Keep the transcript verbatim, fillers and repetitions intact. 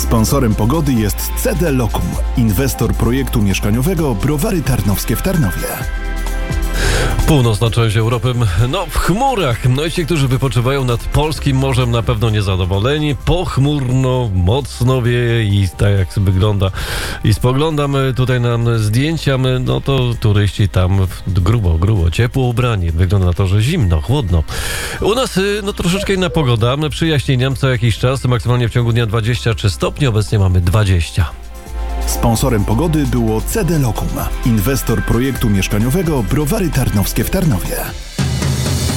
Sponsorem pogody jest C D Lokum, inwestor projektu mieszkaniowego Browary Tarnowskie w Tarnowie. Północna część Europy, no w chmurach. No i ci, którzy wypoczywają nad polskim morzem, na pewno niezadowoleni. Pochmurno, mocno wieje i tak jak wygląda. I spoglądam tutaj na zdjęcia, no to turyści tam grubo, grubo, ciepło ubrani. Wygląda na to, że zimno, chłodno. U nas no troszeczkę inna pogoda. Przyjaśnieniam co jakiś czas, maksymalnie w ciągu dnia dwadzieścia trzy stopnie, obecnie mamy dwadzieścia. Sponsorem pogody było C D Lokum, inwestor projektu mieszkaniowego Browary Tarnowskie w Tarnowie.